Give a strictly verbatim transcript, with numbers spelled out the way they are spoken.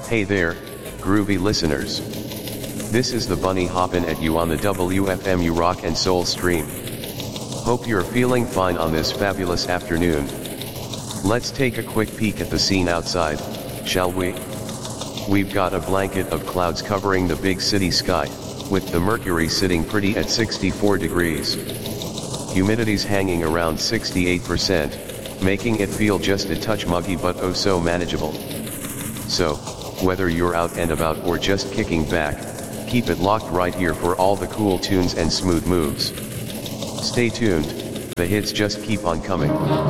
Hey there, groovy listeners. This is the Bunny hoppin' at you on the W F M U Rock and Soul stream. Hope you're feeling fine on this fabulous afternoon. Let's take a quick peek at the scene outside, shall we? We've got a blanket of clouds covering the big city sky, with the mercury sitting pretty at sixty-four degrees. Humidity's hanging around sixty-eight percent, making it feel just a touch muggy but oh so manageable. So, whether you're out and about or just kicking back, keep it locked right here for all the cool tunes and smooth moves. Stay tuned, the hits just keep on coming.